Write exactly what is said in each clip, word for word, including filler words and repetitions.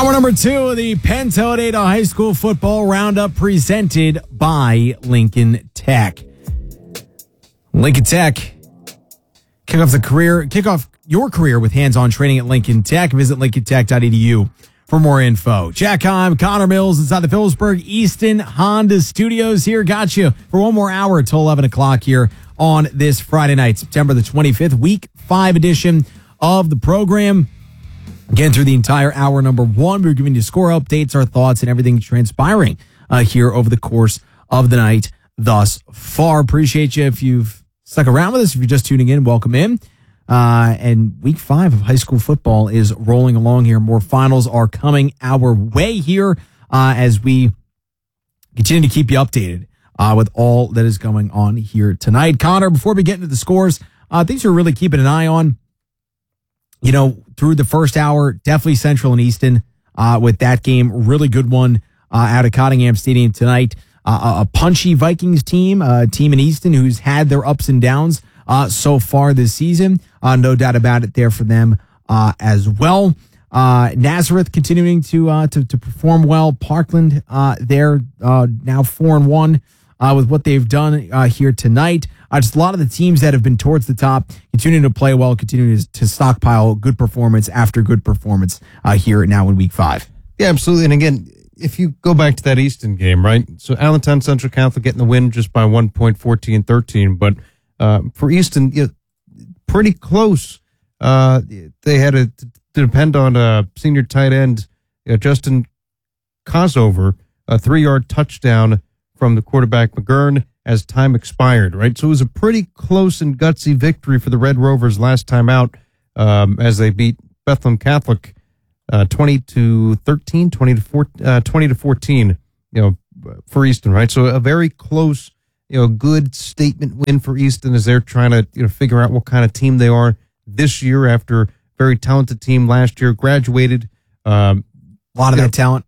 Hour number two of the Pentode Ada High School Football Roundup presented by Lincoln Tech. Lincoln Tech, kick off the career, kick off your career with hands-on training at Lincoln Tech. Visit lincoln tech dot e d u for more info. Jack Heim, Connor Mills inside the Phillipsburg Easton Honda Studios here. Got you for one more hour until eleven o'clock here on this Friday night, September the twenty-fifth, week five edition of the program. Again, through the entire hour number one, we're giving you score updates, our thoughts, and everything transpiring uh, here over the course of the night thus far. Appreciate you if you've stuck around with us. If you're just tuning in, welcome in. Uh, and week five of high school football is rolling along here. More finals are coming our way here uh, as we continue to keep you updated uh, with all that is going on here tonight. Connor, before we get into the scores, uh, things we're really keeping an eye on. You know, through the first hour, definitely Central and Easton uh, with that game. Really good one uh, out of Cottingham Stadium tonight. Uh, a punchy Vikings team, a team in Easton who's had their ups and downs uh, so far this season. Uh, no doubt about it there for them uh, as well. Uh, Nazareth continuing to, uh, to to perform well. Parkland, uh, they're uh, now four and one uh, with what they've done uh, here tonight. Uh, just a lot of the teams that have been towards the top, continuing to play well, continuing to, to stockpile good performance after good performance uh, here now in week five. Yeah, absolutely. And again, if you go back to that Easton game, right? So Allentown Central Catholic getting the win just by one point, fourteen thirteen. But uh, for Easton, you know, pretty close. Uh, they had to, to depend on a senior tight end, you know, Justin Kosover, a three-yard touchdown from the quarterback McGurn as time expired, right? So it was a pretty close and gutsy victory for the Red Rovers last time out um, as they beat Bethlehem Catholic uh, twenty to thirteen, twenty to four, uh, twenty to fourteen, you know, for Easton, right? So a very close, you know, good statement win for Easton as they're trying to, you know, figure out what kind of team they are this year after a very talented team last year graduated. Um, a lot of that know, talent.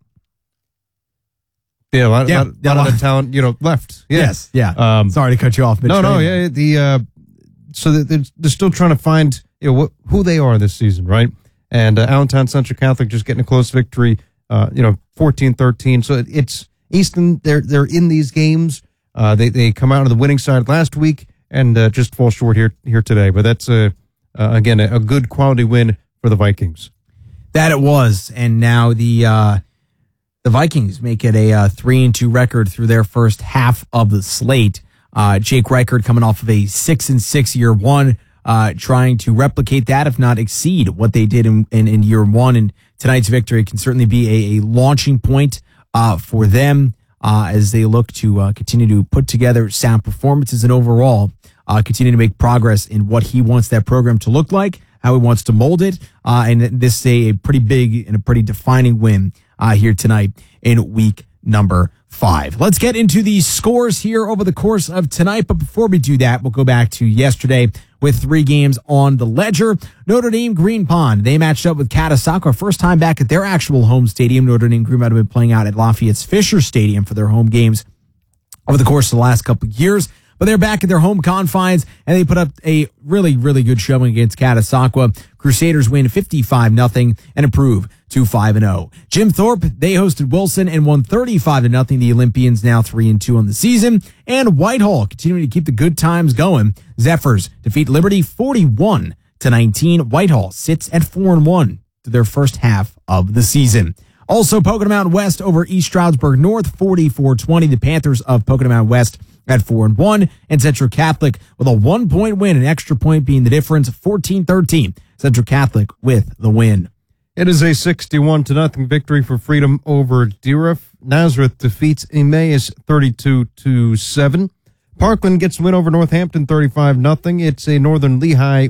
Yeah, a lot, yeah, lot, lot, lot of the talent, you know, left. Yeah. Yes, yeah. Um, Sorry to cut you off. No, no, yeah. The uh, so they're, they're still trying to find, you know, wh- who they are this season, right? And uh, Allentown Central Catholic just getting a close victory, uh, you know, fourteen thirteen. So it, it's Easton. They're they're in these games. Uh, they they come out on the winning side last week and uh, just fall short here here today. But that's a uh, again a, a good quality win for the Vikings. That it was, and now the. Uh, The Vikings make it a uh, three and two record through their first half of the slate. Uh, Jake Reichert coming off of a six and six year one, uh, trying to replicate that, if not exceed what they did in, in, in year one. And tonight's victory can certainly be a, a launching point uh, for them uh, as they look to uh, continue to put together sound performances and overall uh, continue to make progress in what he wants that program to look like, how he wants to mold it. Uh, and this is a pretty big and a pretty defining win Uh, here tonight in week number five. Let's get into the scores here over the course of tonight. But before we do that, we'll go back to yesterday with three games on the ledger. Notre Dame Green Pond, they matched up with Catasauqua, first time back at their actual home stadium. Notre Dame Green might have been playing out at Lafayette's Fisher Stadium for their home games over the course of the last couple of years. But they're back at their home confines, and they put up a really, really good showing against Catasauqua. Crusaders win fifty-five nothing and improve to five and oh. Jim Thorpe, they hosted Wilson and won thirty-five to nothing. The Olympians now three and two on the season. And Whitehall continuing to keep the good times going. Zephyrs defeat Liberty forty-one to nineteen. Whitehall sits at four and one to their first half of the season. Also, Pocono Mountain West over East Stroudsburg North, forty-four twenty. The Panthers of Pocono Mountain West at four and one, and Central Catholic with a one-point win, an extra point being the difference, fourteen thirteen. Central Catholic with the win. It is a sixty-one to nothing victory for Freedom over Deeref. Nazareth defeats Emmaus thirty-two to seven. Parkland gets a win over Northampton thirty-five nothing. It's a Northern Lehigh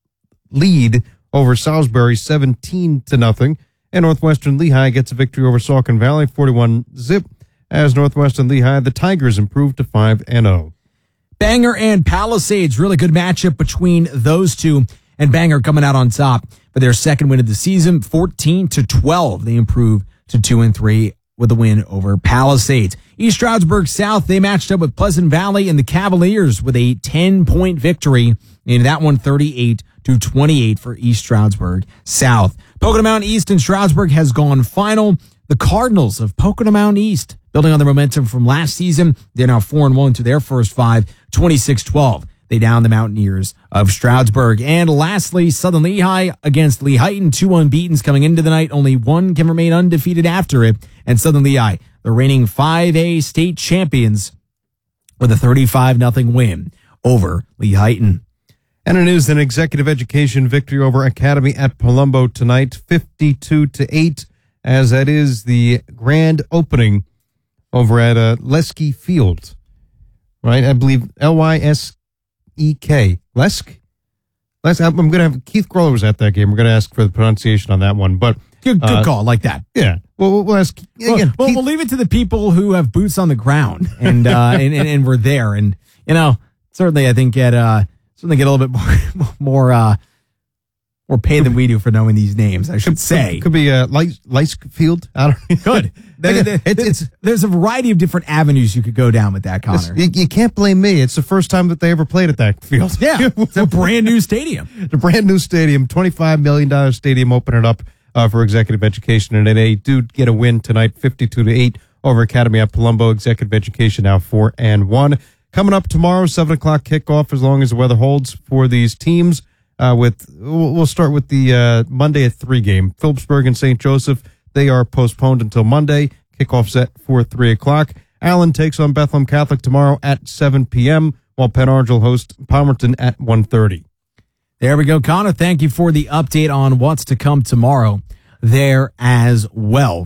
lead over Salisbury seventeen to nothing. And Northwestern Lehigh gets a victory over Saucon Valley forty-one zip. As Northwestern Lehigh, the Tigers improved to five and oh. Bangor and Palisades, really good matchup between those two. And Bangor coming out on top for their second win of the season, fourteen to twelve. They improve to two and three with a win over Palisades. East Stroudsburg South, they matched up with Pleasant Valley and the Cavaliers with a ten-point victory in that one, thirty-eight to twenty-eight for East Stroudsburg South. Pocono Mountain East in Stroudsburg has gone final. The Cardinals of Pocono Mountain East, building on the momentum from last season, they're now four and one to their first five, twenty-six twelve. They down the Mountaineers of Stroudsburg. And lastly, Southern Lehigh against Lehighton, two unbeatens coming into the night. Only one can remain undefeated after it. And Southern Lehigh, the reigning five A state champions, with a thirty-five nothing win over Lehighton. And it is an executive education victory over Academy at Palumbo tonight, fifty-two to eight, as that is the grand opening over at uh, Leske Field. Right? I believe L Y S E K. Lesk? Lesk? I'm going to have Keith Groller was at that game. We're going to ask for the pronunciation on that one. But Good, good uh, call, like that. Yeah. Well, we'll ask Well, again. well, Keith, we'll leave it to the people who have boots on the ground and uh, and, and and we're there. And you know, certainly, I think get uh certainly get a little bit more more uh more pay than we do for knowing these names. I should say could be uh, Lesk Field. I don't know. Good. There- there- It's- it's- there's a variety of different avenues you could go down with that, Connor. You, you can't blame me. It's the first time that they ever played at that field. Yeah, it's a brand new stadium. The brand new stadium, twenty-five million dollars stadium, opening up uh, for executive education. And they do get a win tonight, fifty-two to eight over Academy at Palumbo. Executive education now four and one. Coming up tomorrow, seven o'clock kickoff, as long as the weather holds for these teams. Uh, with We'll we'll start with the uh, Monday at three game. Phillipsburg and Saint Joseph, they are postponed until Monday. Kickoff set for three o'clock. Allen takes on Bethlehem Catholic tomorrow at seven p.m., while Penn Arge will host Palmerton at one thirty. There we go, Connor. Thank you for the update on what's to come tomorrow there as well.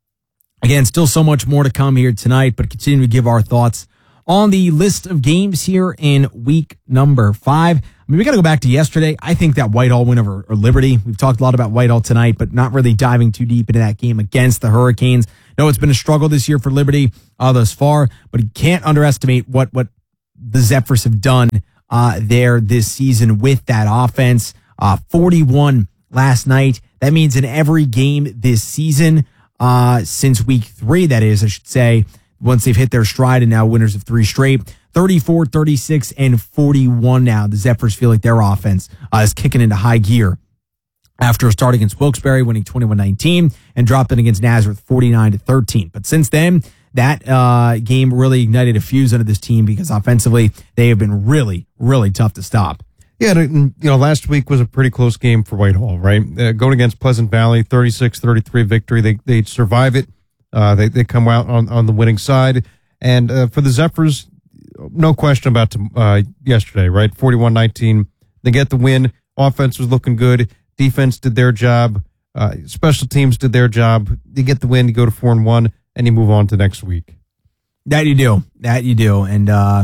Again, still so much more to come here tonight, but continue to give our thoughts on the list of games here in week number five. I mean, we got to go back to yesterday. I think that Whitehall win over or Liberty. We've talked a lot about Whitehall tonight, but not really diving too deep into that game against the Hurricanes. No, it's been a struggle this year for Liberty uh, thus far, but you can't underestimate what what the Zephyrs have done uh, there this season with that offense. Uh, forty-one last night. That means in every game this season, uh, since week three, that is, I should say, once they've hit their stride and now winners of three straight, thirty-four, thirty-six, and forty-one now. The Zephyrs feel like their offense uh, is kicking into high gear after a start against Wilkes-Barre, winning twenty-one nineteen, and dropping against Nazareth forty-nine to thirteen. But since then, that uh, game really ignited a fuse under this team because offensively, they have been really, really tough to stop. Yeah, you know, last week was a pretty close game for Whitehall, right? Uh, going against Pleasant Valley, thirty-six thirty-three victory. They they survive it. Uh, they they come out on, on the winning side. And uh, for the Zephyrs, no question about uh, yesterday, right? forty-one nineteen. They get the win. Offense was looking good. Defense did their job. Uh, special teams did their job. You get the win. You go to four and one, and you move on to next week. That you do. That you do. And uh,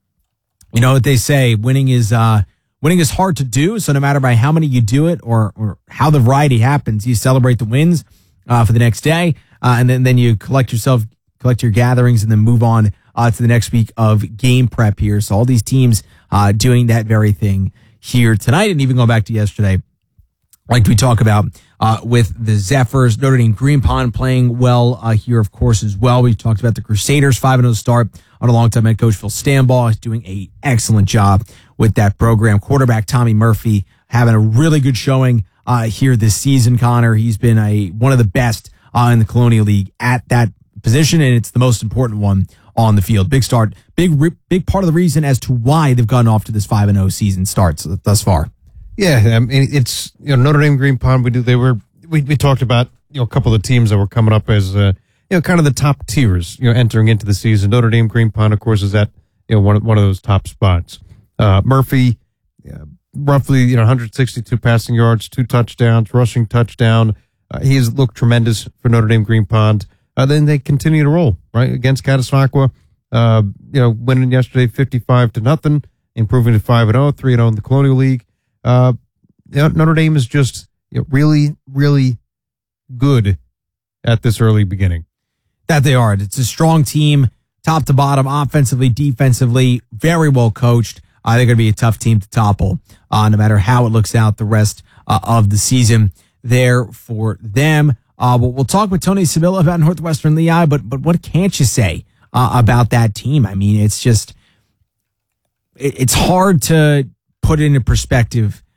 you know what they say: winning is uh, winning is hard to do. So no matter by how many you do it or or how the variety happens, you celebrate the wins uh, for the next day, uh, and then then you collect yourself, collect your gatherings, and then move on uh, to the next week of game prep here. So all these teams uh, doing that very thing here tonight, and even going back to yesterday. Like we talk about uh, with the Zephyrs, Notre Dame Green Pond playing well uh, here, of course, as well. We talked about the Crusaders, five and oh start on a longtime head coach, Phil Stambaugh, is doing an excellent job with that program. Quarterback Tommy Murphy having a really good showing uh, here this season, Connor. He's been a one of the best uh, in the Colonial League at that position, and it's the most important one on the field. Big start, big big part of the reason as to why they've gotten off to this five and oh season starts thus far. Yeah, I mean, it's, you know, Notre Dame Green Pond, we do, they were, we, we talked about, you know, a couple of teams that were coming up as, uh, you know, kind of the top tiers, you know, entering into the season. Notre Dame Green Pond, of course, is at, you know, one of, one of those top spots. Uh, Murphy, uh, roughly, you know, one hundred sixty-two passing yards, two touchdowns, rushing touchdown. Uh, he has looked tremendous for Notre Dame Green Pond. Uh, then they continue to roll, right, against Catasauqua, uh, you know, winning yesterday fifty-five to nothing, improving to five and oh, three and oh in the Colonial League. Uh, you know, Notre Dame is just, you know, really, really good at this early beginning. That they are. It's a strong team, top to bottom, offensively, defensively, very well coached. Uh, they're going to be a tough team to topple, uh, no matter how it looks out the rest uh, of the season there for them. Uh, we'll, we'll talk with Tony Sevilla about Northwestern Lehigh, but but what can't you say uh, about that team? I mean, it's just, it, it's hard to put it into perspective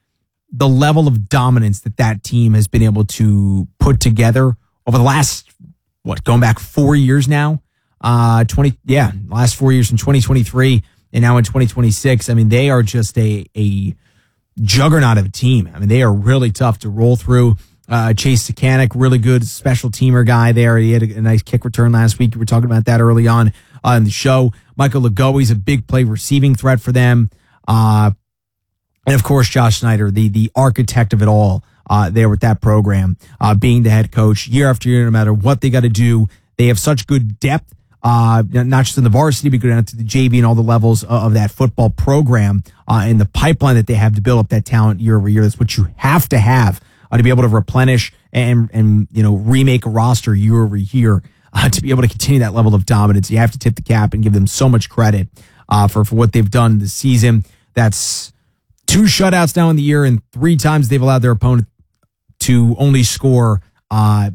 the level of dominance that that team has been able to put together over the last, what, going back four years now? Uh, twenty, yeah, last four years in twenty twenty-three and now in twenty twenty-six. I mean, they are just a, a juggernaut of a team. I mean, they are really tough to roll through. Uh, Chase Sakanik, really good special teamer guy there. He had a, a nice kick return last week. We were talking about that early on uh, in the show. Michael Lagoe's a big play receiving threat for them. Uh, And, of course, Josh Snyder, the the architect of it all uh, there with that program, uh, being the head coach year after year, no matter what they got to do. They have such good depth, uh, not just in the varsity, but go down to the J V and all the levels of, of that football program uh, and the pipeline that they have to build up that talent year over year. That's what you have to have uh, to be able to replenish and, and you know, remake a roster year over year uh, to be able to continue that level of dominance. You have to tip the cap and give them so much credit uh, for, for what they've done this season. That's two shutouts now in the year, and three times they've allowed their opponent to only score uh,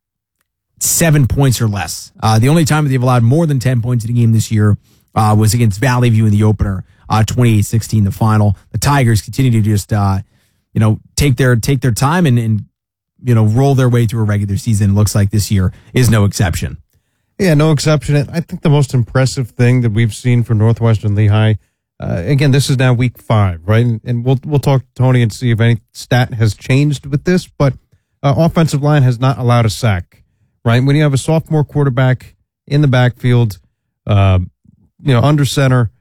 seven points or less. Uh, the only time that they've allowed more than ten points in a game this year uh, was against Valley View in the opener, uh, twenty-eight sixteen, the final. The Tigers continue to just, uh, you know, take their take their time and, and, you know, roll their way through a regular season. It looks like this year is no exception. Yeah, no exception. I think the most impressive thing that we've seen from Northwestern Lehigh, Uh, again, this is now week five, right? And, and we'll we'll talk to Tony and see if any stat has changed with this. But uh, offensive line has not allowed a sack, right? When you have a sophomore quarterback in the backfield, uh, you know, under center,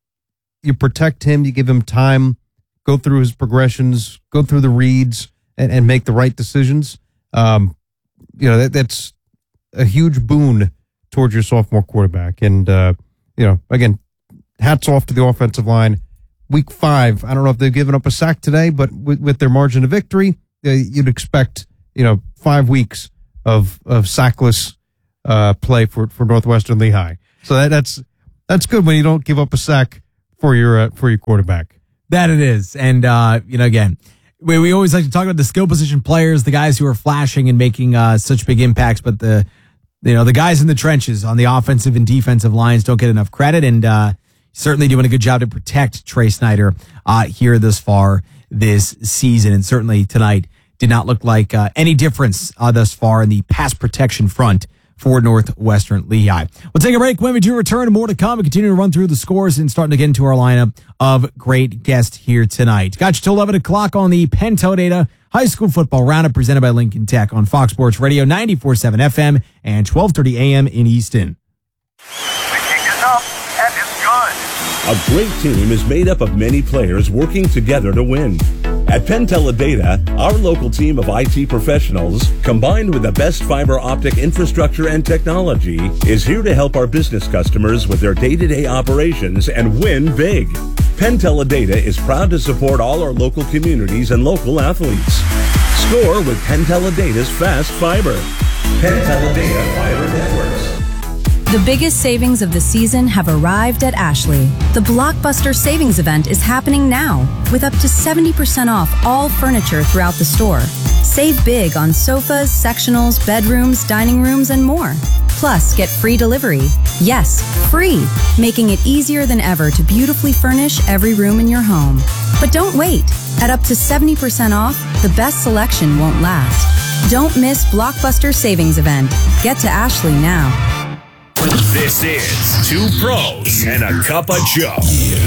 you protect him, you give him time, go through his progressions, go through the reads, and, and make the right decisions. Um, you know, that, that's a huge boon towards your sophomore quarterback. And, uh, you know, again, hats off to the offensive line. Week five, I don't know if they've given up a sack today, but with, with their margin of victory, uh, you'd expect, you know, five weeks of of sackless uh, play for, for Northwestern Lehigh. So that, that's that's good when you don't give up a sack for your uh, for your quarterback. That it is, and uh, you know, again, we we always like to talk about the skill position players, the guys who are flashing and making uh, such big impacts, but the you know the guys in the trenches on the offensive and defensive lines don't get enough credit, and uh, certainly doing a good job to protect Trey Snyder uh, here this far this season. And certainly tonight did not look like uh, any difference uh, thus far in the pass protection front for Northwestern Lehigh. We'll take a break. When we do return, more to come. We continue to run through the scores and starting to get into our lineup of great guests here tonight. Got you till eleven o'clock on the Penn Data High School Football Roundup presented by Lincoln Tech on Fox Sports Radio ninety-four point seven F M and twelve thirty A M in Easton. The kick is up, and it's good. A great team is made up of many players working together to win. At Penn Data, our local team of I T professionals, combined with the best fiber optic infrastructure and technology, is here to help our business customers with their day-to-day operations and win big. Penn Data is proud to support all our local communities and local athletes. Score with Penn Data's fast fiber. Penn Data Fiber Networks. The biggest savings of the season have arrived at Ashley. The Blockbuster Savings Event is happening now with up to seventy percent off all furniture throughout the store. Save big on sofas, sectionals, bedrooms, dining rooms, and more. Plus, get free delivery. Yes, free, making it easier than ever to beautifully furnish every room in your home. But don't wait. At up to seventy percent off, the best selection won't last. Don't miss Blockbuster Savings Event. Get to Ashley now. This is Two Pros and a Cup of Joe.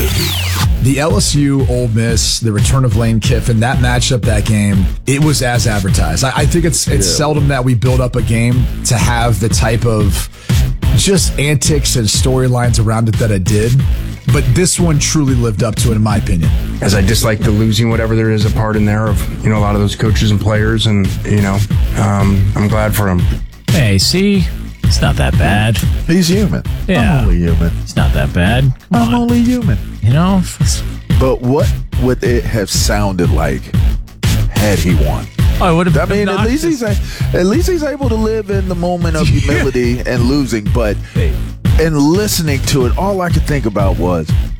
The L S U Ole Miss, the return of Lane Kiffin, that matchup, that game, it was as advertised. I, I think it's it's yeah. seldom that we build up a game to have the type of just antics and storylines around it that it did. But this one truly lived up to it, in my opinion. As I dislike the losing, whatever there is a part in there of, you know, a lot of those coaches and players, and, you know, um, I'm glad for them. Hey, see? It's not that bad. He's human. Yeah. I'm only human. It's not that bad. Come I'm on. only human. You know? But what would it have sounded like had he won? Oh, it would have I been mean, at least he's a, at least he's able to live in the moment of humility and losing. But in listening to it, all I could think about was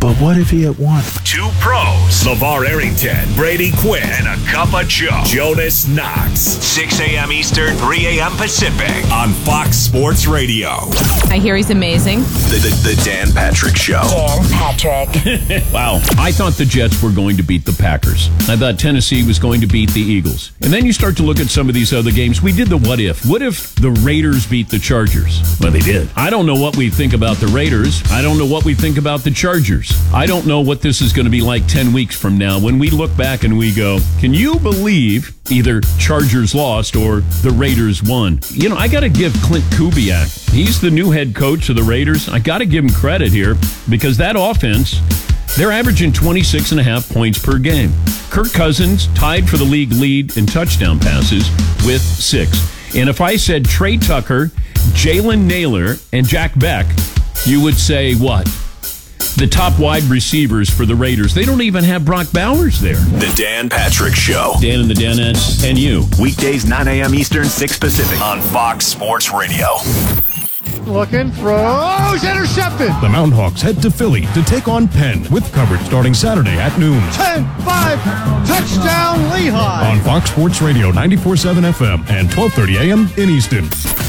But what if he had won? Two pros, LeVar Arrington, Brady Quinn, and a cup of Joe, Jonas Knox. six a.m. Eastern, three a.m. Pacific on Fox Sports Radio. I hear he's amazing. The, the, the Dan Patrick Show. Dan Patrick. Wow. I thought the Jets were going to beat the Packers. I thought Tennessee was going to beat the Eagles. And then you start to look at some of these other games. We did the what if. What if the Raiders beat the Chargers? Well, they did. I don't know what we think about the Raiders. I don't know what we think about the Chargers. I don't know what this is going to be like ten weeks from now when we look back and we go, can you believe either Chargers lost or the Raiders won? You know, I got to give Clint Kubiak, he's the new head coach of the Raiders. I got to give him credit here because that offense, they're averaging twenty-six and a half points per game. Kirk Cousins tied for the league lead in touchdown passes with six. And if I said Trey Tucker, Jalen Naylor, and Jack Beck, you would say what? The top wide receivers for the Raiders. They don't even have Brock Bowers there. The Dan Patrick Show. Dan and the Danettes and you. Weekdays, nine a.m. Eastern, six Pacific on Fox Sports Radio. Looking, throws, intercepted. The Mountain Hawks head to Philly to take on Penn with coverage starting Saturday at noon. ten five, touchdown Lehigh. On Fox Sports Radio, ninety-four point seven F M and twelve thirty A M in Easton.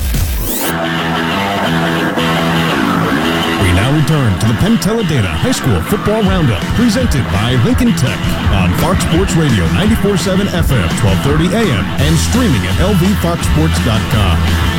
We now return to the Penn Teledata High School Football Roundup, presented by Lincoln Tech on Fox Sports Radio, ninety-four point seven F M, twelve thirty A M, and streaming at L V fox sports dot com.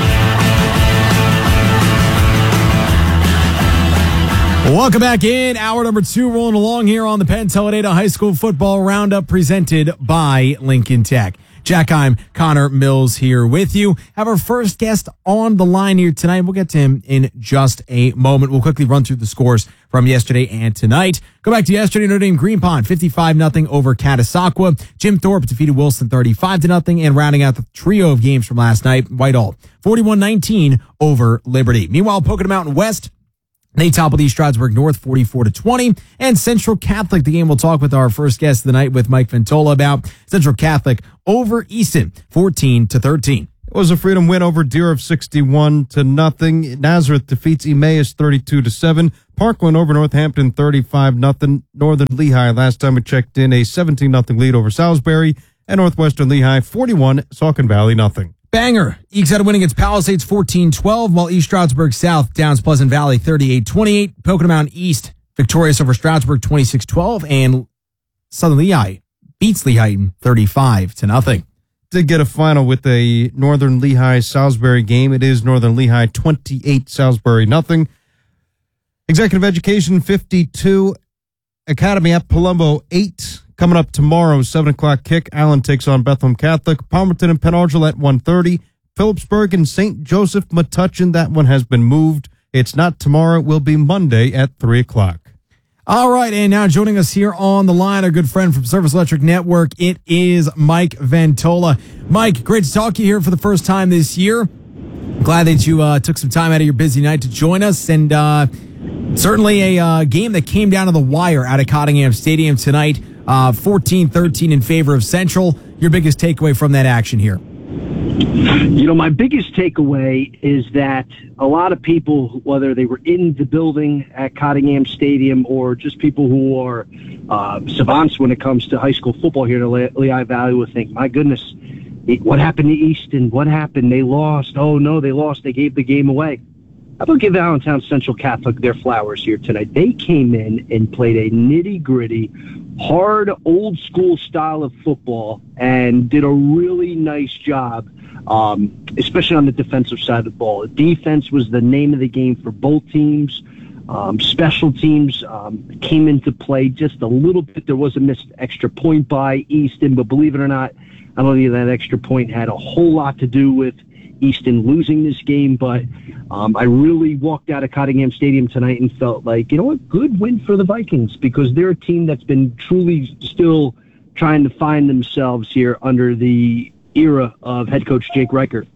Welcome back in. Hour number two rolling along here on the Penn Teledata High School Football Roundup presented by Lincoln Tech. Jack Heim, Connor Mills here with you. Have our first guest on the line here tonight. We'll get to him in just a moment. We'll quickly run through the scores from yesterday and tonight. Go back to yesterday. Notre Dame Green Pond, fifty-five nothing over Catasauqua. Jim Thorpe defeated Wilson thirty-five to nothing. And rounding out the trio of games from last night, Whitehall, forty-one nineteen over Liberty. Meanwhile, Pocono Mountain West, they toppled East Stroudsburg North forty-four to twenty. And Central Catholic, the game we'll talk with our first guest of the night with Mike Ventola about. Central Catholic over Easton fourteen to thirteen. It was a Freedom win over Deer of sixty-one to nothing. Nazareth defeats Emmaus thirty-two to seven. Parkland over Northampton thirty-five nothing. Northern Lehigh, last time we checked in, a seventeen nothing lead over Salisbury. And Northwestern Lehigh forty-one, Saucon Valley nothing. Banger ekes out a win against Palisades fourteen twelve, while East Stroudsburg South downs Pleasant Valley thirty-eight twenty-eight. Pocono Mountain East victorious over Stroudsburg twenty-six twelve, and Southern Lehigh beats Lehighton thirty-five to nothing. Did get a final with a Northern Lehigh Salisbury game. It is Northern Lehigh twenty-eight, Salisbury nothing. Executive Education fifty-two, Academy at Palumbo eight. Coming up tomorrow, seven o'clock kick. Allen takes on Bethlehem Catholic. Palmerton and Penn Argyle at one thirty. Phillipsburg and Saint Joseph Metuchen. That one has been moved. It's not tomorrow. It will be Monday at three o'clock. All right, and now joining us here on the line, our good friend from Service Electric Network, it is Mike Ventola. Mike, great to talk to you here for the first time this year. Glad that you uh, took some time out of your busy night to join us, and uh, certainly a uh, game that came down to the wire out of Cottingham Stadium tonight. Uh, fourteen thirteen in favor of Central. Your biggest takeaway from that action here? You know, my biggest takeaway is that a lot of people, whether they were in the building at Cottingham Stadium or just people who are uh, savants when it comes to high school football here in the Lehigh Valley, would think, my goodness, what happened to Easton? What happened? They lost. Oh, no, they lost. They gave the game away. How about give Allentown Central Catholic their flowers here tonight? They came in and played a nitty-gritty, hard, old-school style of football and did a really nice job, um, especially on the defensive side of the ball. Defense was the name of the game for both teams. Um, special teams um, came into play just a little bit. There was a missed extra point by Easton, but believe it or not, I don't think that extra point had a whole lot to do with Easton losing this game, but um, I really walked out of Cottingham Stadium tonight and felt like, you know what, good win for the Vikings, because they're a team that's been truly still trying to find themselves here under the era of head coach Jake Reichert.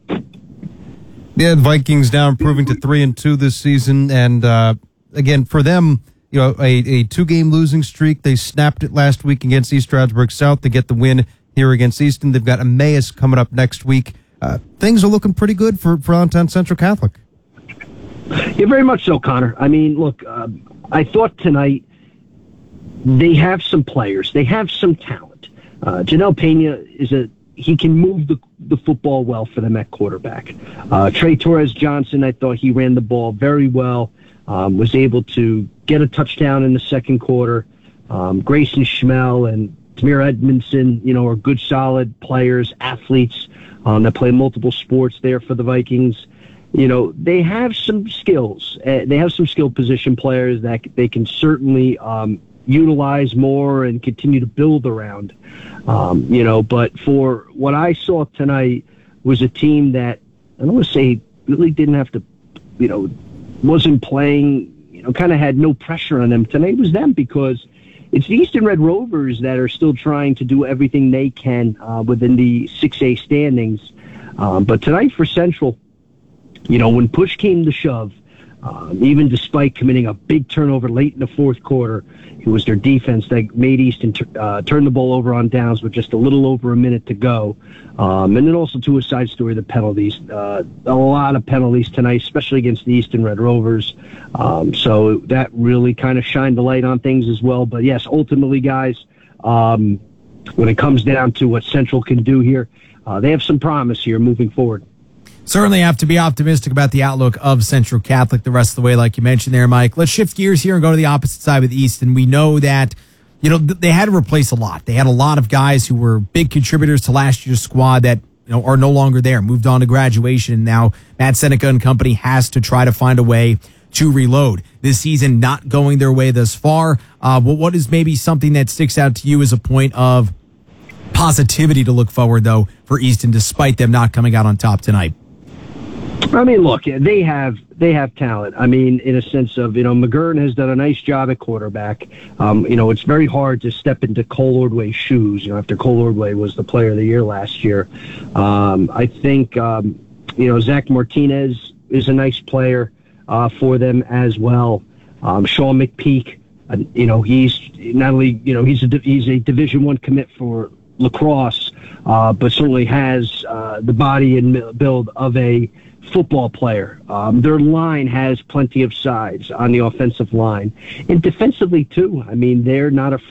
Yeah, the Vikings now improving to three and two this season, and uh, again for them, you know, a, a two-game losing streak. They snapped it last week against East Stroudsburg South to get the win here against Easton. They've got Emmaus coming up next week. Uh, things are looking pretty good for, for Allentown Central Catholic. Yeah, very much so, Connor. I mean, look, uh, I thought tonight they have some players. They have some talent. Uh, Janelle Pena is a he can move the the football well for them at quarterback. Uh, Trey Torres Johnson, I thought he ran the ball very well. Um, was able to get a touchdown in the second quarter. Um, Grayson Schmel and Tamir Edmondson, you know, are good, solid players, athletes um, that play multiple sports there for the Vikings. You know, they have some skills. Uh, they have some skill position players that they can certainly um, utilize more and continue to build around. Um, you know, but for what I saw tonight was a team that, I don't want to say really didn't have to, you know, wasn't playing, you know, kind of had no pressure on them. Tonight was them because it's the Easton Red Rovers that are still trying to do everything they can uh, within the six A standings. Um, but tonight for Central, you know, when push came to shove, um, even despite committing a big turnover late in the fourth quarter, it was their defense that made Easton t- uh, turn the ball over on downs with just a little over a minute to go. Um, and then also, to a side story, the penalties. Uh, a lot of penalties tonight, especially against the Easton Red Rovers. Um, so that really kind of shined the light on things as well. But, yes, ultimately, guys, um, when it comes down to what Central can do here, uh, they have some promise here moving forward. Certainly have to be optimistic about the outlook of Central Catholic the rest of the way, like you mentioned there, Mike. Let's shift gears here and go to the opposite side with Easton. We know that, you know, they had to replace a lot. They had a lot of guys who were big contributors to last year's squad that, you know, are no longer there, moved on to graduation. Now, Matt Seneca and company has to try to find a way to reload. This season not going their way thus far. Uh, but what is maybe something that sticks out to you as a point of positivity to look forward, though, for Easton, despite them not coming out on top tonight? I mean, look, they have they have talent. I mean, in a sense of, you know, McGurn has done a nice job at quarterback. Um, you know, it's very hard to step into Cole Ordway's shoes, you know, after Cole Ordway was the player of the year last year. Um, I think, um, you know, Zach Martinez is a nice player uh, for them as well. Um, Sean McPeak, uh, you know, he's not only, you know, he's a, he's a Division One commit for lacrosse, uh, but certainly has uh, the body and build of a football player. Um, their line has plenty of size on the offensive line. And defensively, too. I mean, they're not afraid